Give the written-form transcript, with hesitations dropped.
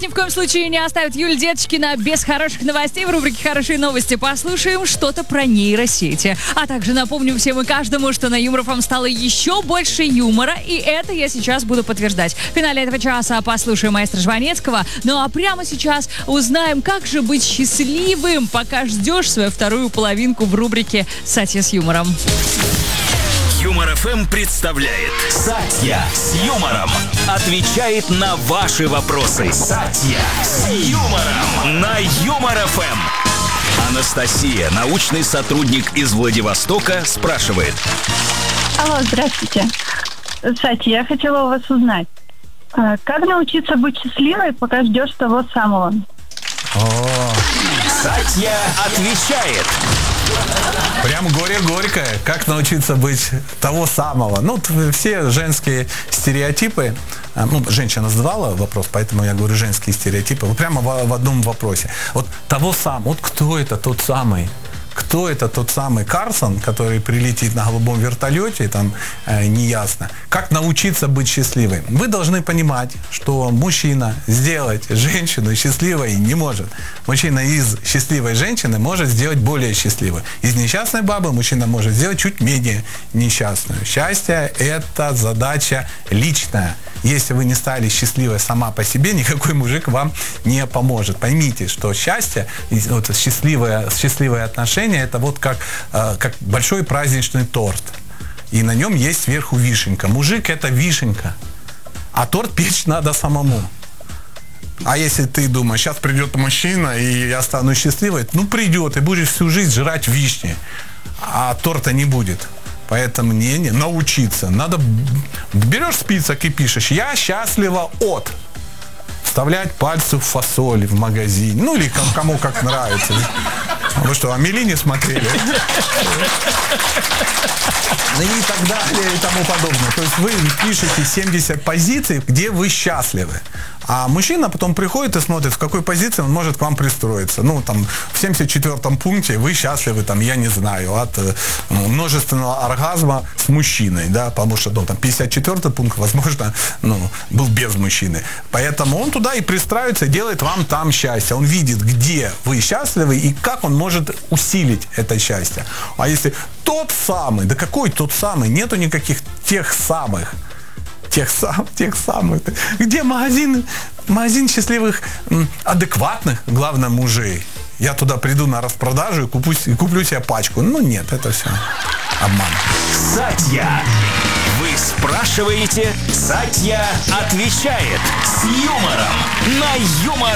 ни в коем случае не оставит Юль Деточкина без хороших новостей. В рубрике «Хорошие новости» послушаем что-то про нейросети. А также напомним всем и каждому, что на Юмор ФМ стало еще больше юмора, и это я сейчас буду подтверждать. В финале этого часа послушаем маэстро Жванецкого. Ну а прямо сейчас узнаем, как же быть счастливым, пока ждешь свою вторую половинку в рубрике «Сатья с юмором». Юмор ФМ представляет Сатья с юмором. Отвечает на ваши вопросы. Сатья с юмором на Юмор ФМ. Анастасия, научный сотрудник из Владивостока, спрашивает. Алло, здравствуйте. Сатья, я хотела у вас узнать, как научиться быть счастливой, пока ждешь того самого? Сатья отвечает. Прям горе-горькое. Как научиться быть того самого? Ну, все женские стереотипы. Женщина задавала вопрос, поэтому я говорю женские стереотипы. Вот прямо в одном вопросе. Вот того самого. Вот кто это тот самый? Кто это тот самый Карсон, который прилетит на голубом вертолете, там неясно. Как научиться быть счастливой? Вы должны понимать, что мужчина сделать женщину счастливой не может. Мужчина из счастливой женщины может сделать более счастливой. Из несчастной бабы мужчина может сделать чуть менее несчастную. Счастье – это задача личная. Если вы не стали счастливой сама по себе, никакой мужик вам не поможет. Поймите, что счастье, вот счастливые отношения, это вот как большой праздничный торт. И на нем есть сверху вишенка. Мужик – это вишенка, а торт печь надо самому. А если ты думаешь, сейчас придет мужчина, и я стану счастливой, придет, и будешь всю жизнь жрать вишни, а торта не будет. Поэтому не научиться. Надо, берешь список и пишешь: я счастлива от. Вставлять пальцы в фасоли в магазине. Ну или кому как нравится. Вы что, Амели не смотрели? И так далее и тому подобное. То есть вы пишете 70 позиций, где вы счастливы. А мужчина потом приходит и смотрит, в какой позиции он может к вам пристроиться. В 74-м пункте вы счастливы, я не знаю, от множественного оргазма с мужчиной, да, потому что 54-й пункт, возможно, был без мужчины. Поэтому он туда и пристраивается, и делает вам там счастье. Он видит, где вы счастливы и как он может усилить это счастье. А если тот самый, да какой тот самый? Нету никаких тех самых. Тех самых. Где магазин счастливых, адекватных, главное, мужей? Я туда приду на распродажу и куплю себе пачку. Нет, это все обман. Сатья. Вы спрашиваете, Сатья отвечает с юмором на Юмор